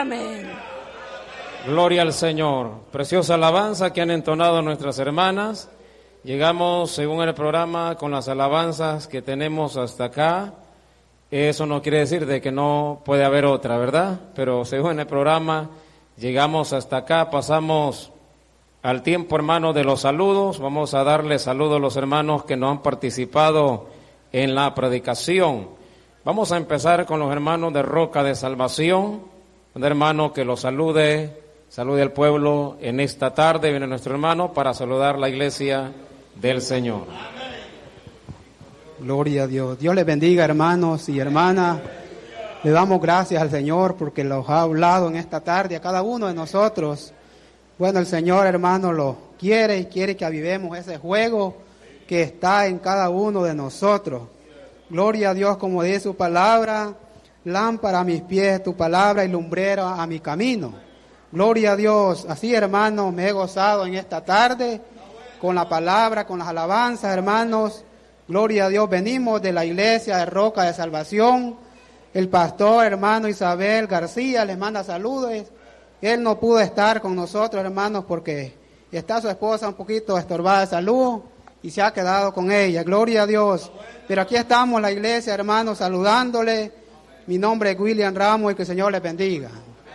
Amén. Gloria al Señor. Preciosa alabanza que han entonado nuestras hermanas. Llegamos, según el programa, con las alabanzas que tenemos hasta acá. Eso no quiere decir de que no puede haber otra, ¿verdad? Pero según el programa, llegamos hasta acá, pasamos al tiempo, hermano, de los saludos. Vamos a darle saludos a los hermanos que no han participado en la predicación. Vamos a empezar con los hermanos de Roca de Salvación. Un hermano que los salude al pueblo en esta tarde. Viene nuestro hermano para saludar la iglesia del Señor. Gloria a Dios. Dios les bendiga, hermanos y hermanas. Le damos gracias al Señor porque los ha hablado en esta tarde a cada uno de nosotros. Bueno, el Señor, hermano, lo quiere y quiere que avivemos ese fuego que está en cada uno de nosotros. Gloria a Dios, como dice su palabra, lámpara a mis pies tu palabra y lumbrera a mi camino. Gloria a Dios. Así, hermanos, me he gozado en esta tarde con la palabra, con las alabanzas, hermanos. Gloria a Dios. Venimos de la iglesia de Roca de Salvación. El pastor, hermano Isabel García, les manda saludos. Él no pudo estar con nosotros, hermanos, porque está su esposa un poquito estorbada de salud y se ha quedado con ella. Gloria a Dios. Pero aquí estamos, la iglesia, hermanos, saludándole. Mi nombre es William Ramos y que el Señor les bendiga.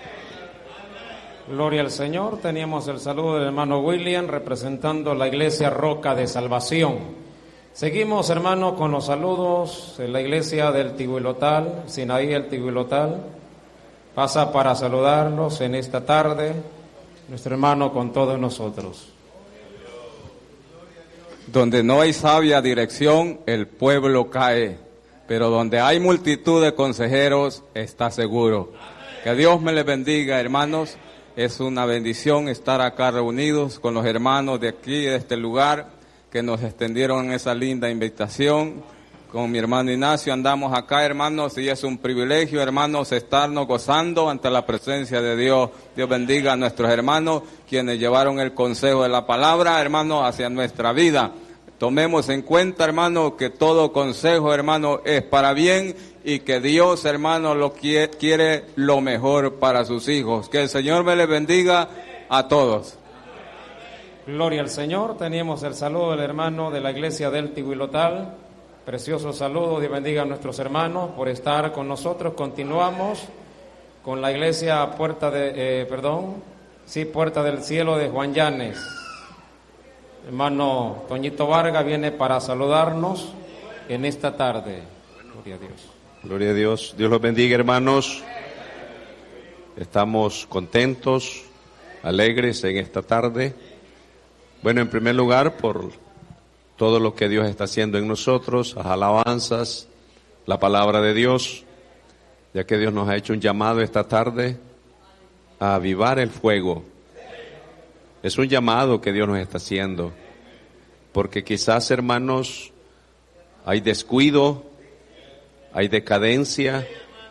Gloria al Señor. Teníamos el saludo del hermano William representando la iglesia Roca de Salvación. Seguimos, hermano, con los saludos de la iglesia del Tiguilotal, Sinaí el Tiguilotal. Pasa para saludarlos en esta tarde, nuestro hermano con todos nosotros. Donde no hay sabia dirección, el pueblo cae, pero donde hay multitud de consejeros, está seguro. Que Dios me les bendiga, hermanos. Es una bendición estar acá reunidos con los hermanos de aquí, de este lugar, que nos extendieron esa linda invitación. Con mi hermano Ignacio andamos acá, hermanos, y es un privilegio, hermanos, estarnos gozando ante la presencia de Dios. Dios bendiga a nuestros hermanos, quienes llevaron el consejo de la palabra, hermanos, hacia nuestra vida. Tomemos en cuenta, hermanos, que todo consejo, hermanos, es para bien y que Dios, hermanos, quiere lo mejor para sus hijos. Que el Señor me les bendiga a todos. Gloria al Señor. Teníamos el saludo del hermano de la iglesia del Tiguilotal. Precioso saludo. Dios bendiga a nuestros hermanos por estar con nosotros. Continuamos con la iglesia Puerta del Cielo de Juan Llanes. Hermano Toñito Vargas viene para saludarnos en esta tarde. Gloria a Dios. Gloria a Dios. Dios los bendiga, hermanos. Estamos contentos, alegres en esta tarde. Bueno, en primer lugar, por todo lo que Dios está haciendo en nosotros, las alabanzas, la palabra de Dios, ya que Dios nos ha hecho un llamado esta tarde a avivar el fuego. Es un llamado que Dios nos está haciendo, porque quizás, hermanos, hay descuido, hay decadencia,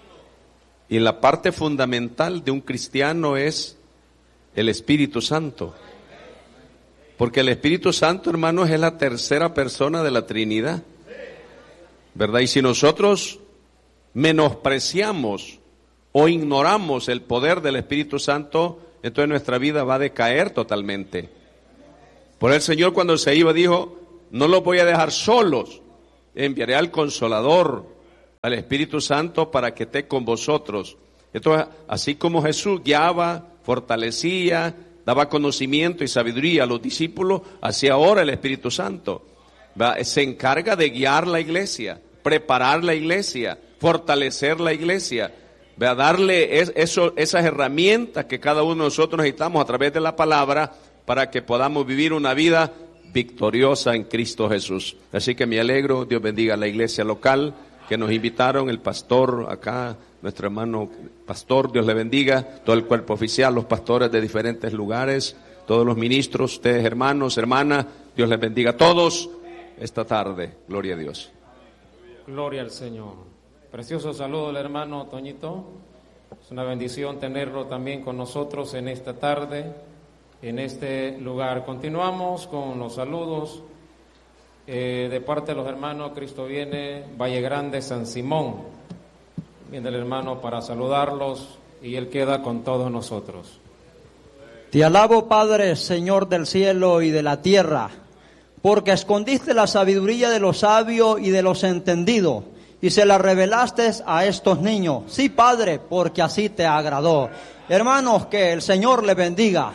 y la parte fundamental de un cristiano es el Espíritu Santo. Porque el Espíritu Santo, hermanos, es la tercera persona de la Trinidad, ¿verdad? Y si nosotros menospreciamos o ignoramos el poder del Espíritu Santo, entonces nuestra vida va a decaer totalmente. Por el Señor, cuando se iba, dijo: no los voy a dejar solos, enviaré al Consolador, al Espíritu Santo, para que esté con vosotros. Entonces, así como Jesús guiaba, fortalecía, daba conocimiento y sabiduría a los discípulos, así ahora el Espíritu Santo se encarga de guiar la iglesia, preparar la iglesia, fortalecer la iglesia, darle esas herramientas que cada uno de nosotros necesitamos a través de la palabra para que podamos vivir una vida victoriosa en Cristo Jesús. Así que me alegro. Dios bendiga a la iglesia local que nos invitaron, el pastor acá, nuestro hermano pastor, Dios le bendiga, todo el cuerpo oficial, los pastores de diferentes lugares, todos los ministros, ustedes hermanos, hermanas, Dios les bendiga a todos esta tarde. Gloria a Dios. Gloria al Señor. Precioso saludo del hermano Toñito. Es una bendición tenerlo también con nosotros en esta tarde, en este lugar. Continuamos con los saludos de parte de los hermanos. Cristo viene, Valle Grande, San Simón. Viene el hermano para saludarlos y Él queda con todos nosotros. Te alabo, Padre, Señor del cielo y de la tierra, porque escondiste la sabiduría de los sabios y de los entendidos, y se la revelaste a estos niños. Sí, Padre, porque así te agradó. Hermanos, que el Señor le bendiga.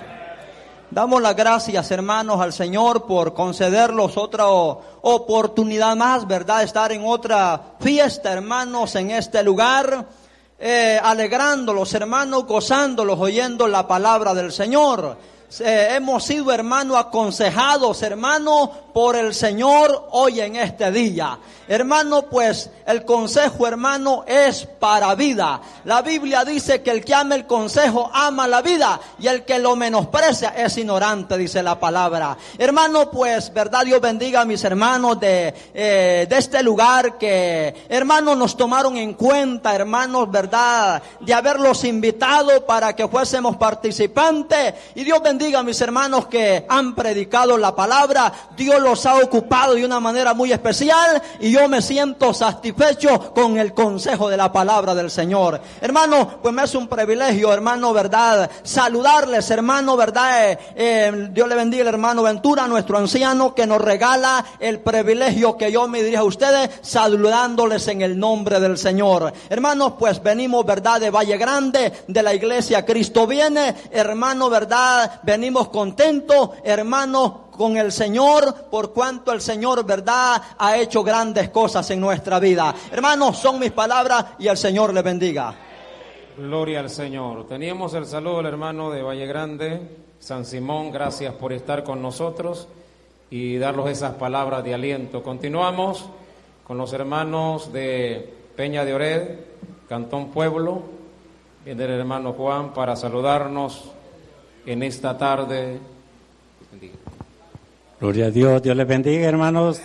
Damos las gracias, hermanos, al Señor por concedernos otra oportunidad más, ¿verdad? Estar en otra fiesta, hermanos, en este lugar, alegrándolos, hermanos, gozándolos, oyendo la palabra del Señor. Hemos sido, hermanos, aconsejados, hermanos, por el Señor hoy en este día. Hermano, pues el consejo, hermano, es para vida. La Biblia dice que el que ama el consejo ama la vida, y el que lo menosprecia es ignorante, dice la palabra. Hermano, pues, verdad, Dios bendiga a mis hermanos de este lugar que, hermanos, nos tomaron en cuenta, hermanos, verdad, de haberlos invitado para que fuésemos participantes. Y Dios bendiga a mis hermanos que han predicado la palabra. Dios los ha ocupado de una manera muy especial, y yo me siento satisfecho con el consejo de la palabra del Señor. Hermano, pues me es un privilegio, hermano, verdad, saludarles, hermano, verdad. Dios le bendiga al hermano Ventura, nuestro anciano, que nos regala el privilegio que yo me dirijo a ustedes, saludándoles en el nombre del Señor. Hermanos, pues venimos, verdad, de Valle Grande, de la iglesia Cristo Viene. Hermano, verdad, venimos contentos, hermano, con el Señor, por cuanto el Señor, verdad, ha hecho grandes cosas en nuestra vida. Hermanos, son mis palabras, y el Señor les bendiga. Gloria al Señor. Teníamos el saludo del hermano de Valle Grande, San Simón. Gracias por estar con nosotros y darnos esas palabras de aliento. Continuamos con los hermanos de Peña de Ored, Cantón Pueblo. Viene el hermano Juan para saludarnos en esta tarde. Gloria a Dios, Dios les bendiga, hermanos.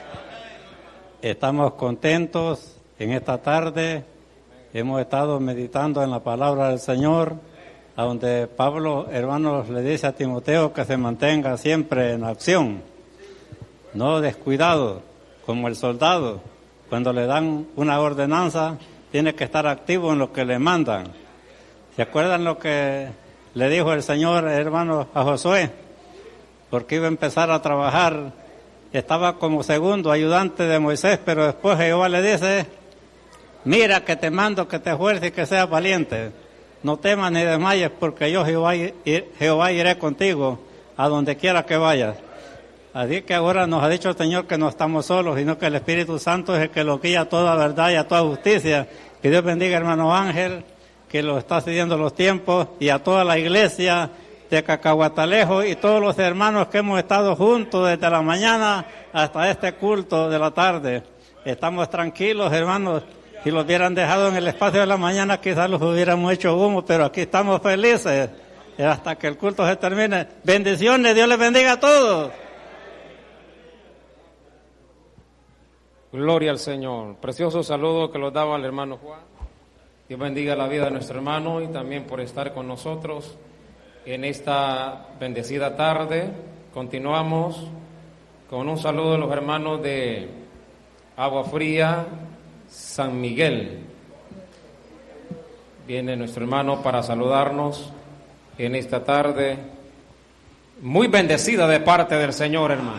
Estamos contentos en esta tarde. Hemos estado meditando en la palabra del Señor, a donde Pablo, hermanos, le dice a Timoteo que se mantenga siempre en acción, no descuidado, como el soldado. Cuando le dan una ordenanza, tiene que estar activo en lo que le mandan. ¿Se acuerdan lo que le dijo el Señor, hermanos, a Josué? Porque iba a empezar a trabajar, estaba como segundo ayudante de Moisés, pero después Jehová le dice: mira que te mando que te esfuerces y que seas valiente, no temas ni desmayes, porque yo Jehová iré contigo a donde quiera que vayas. Así que ahora nos ha dicho el Señor que no estamos solos, sino que el Espíritu Santo es el que lo guía a toda verdad y a toda justicia. Que Dios bendiga, hermano Ángel, que lo está siguiendo los tiempos, y a toda la iglesia de Cacahuatalejo y todos los hermanos que hemos estado juntos desde la mañana hasta este culto de la tarde. Estamos tranquilos, hermanos. Si los hubieran dejado en el espacio de la mañana, quizás los hubiéramos hecho humo, pero aquí estamos felices hasta que el culto se termine. Bendiciones, Dios les bendiga a todos. Gloria al Señor. Precioso saludo que los daba el hermano Juan. Dios bendiga la vida de nuestro hermano, y también por estar con nosotros en esta bendecida tarde. Continuamos con un saludo de los hermanos de Agua Fría, San Miguel. Viene nuestro hermano para saludarnos en esta tarde, muy bendecida de parte del Señor, hermano.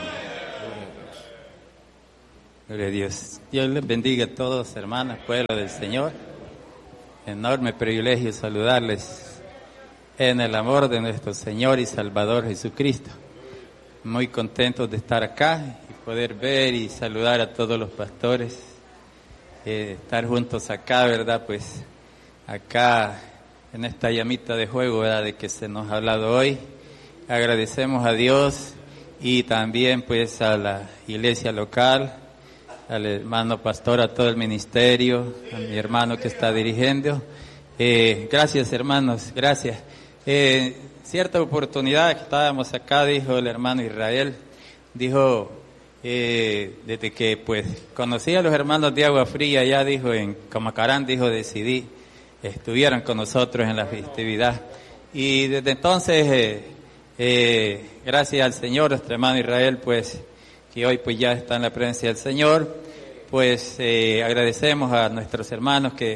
Gloria a Dios. Dios les bendiga a todos, hermanas, pueblo del Señor. Enorme privilegio saludarles en el amor de nuestro Señor y Salvador Jesucristo. Muy contentos de estar acá y poder ver y saludar a todos los pastores, estar juntos acá, ¿verdad? Pues acá en esta llamita de juego, ¿verdad?, de que se nos ha hablado hoy. Agradecemos a Dios y también pues a la iglesia local, al hermano pastor, a todo el ministerio, a mi hermano que está dirigiendo. Gracias, hermanos, gracias. Cierta oportunidad que estábamos acá, dijo el hermano Israel, dijo, desde que pues conocí a los hermanos de Agua Fría, ya dijo en Camacarán, dijo, decidí estuvieran con nosotros en la festividad. Y desde entonces, gracias al Señor, nuestro hermano Israel, pues, que hoy pues ya está en la presencia del Señor, pues agradecemos a nuestros hermanos que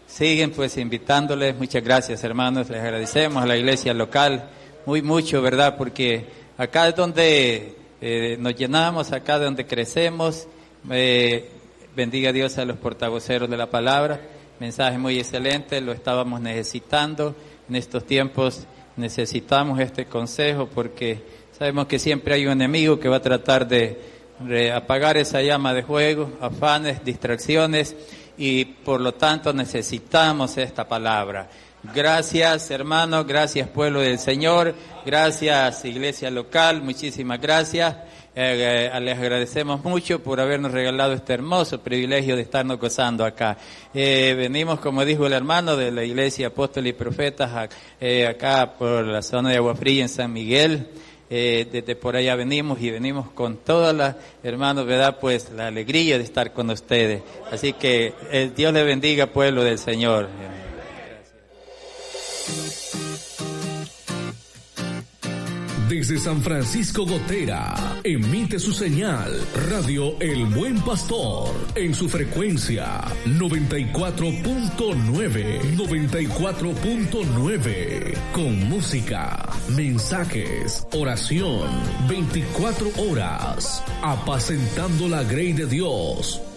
siguen pues invitándoles. Muchas gracias, hermanos, les agradecemos a la iglesia local mucho, ¿verdad? Porque acá es donde nos llenamos, acá es donde crecemos. Bendiga a Dios a los portavoceros de la palabra, mensaje muy excelente, lo estábamos necesitando en estos tiempos. Necesitamos este consejo porque sabemos que siempre hay un enemigo que va a tratar de apagar esa llama de fuego, afanes, distracciones, y por lo tanto necesitamos esta palabra. Gracias, hermanos, gracias, pueblo del Señor, gracias, iglesia local, muchísimas gracias. Les agradecemos mucho por habernos regalado este hermoso privilegio de estarnos gozando acá. Venimos, como dijo el hermano, de la iglesia Apóstoles y Profetas, acá por la zona de Agua Fría en San Miguel. Desde por allá venimos y venimos con todas las hermanos, ¿verdad? Pues la alegría de estar con ustedes. Así que Dios le bendiga, pueblo del Señor. Desde San Francisco Gotera, emite su señal Radio El Buen Pastor en su frecuencia 94.9, con música, mensajes, oración, 24 horas, apacentando la grey de Dios.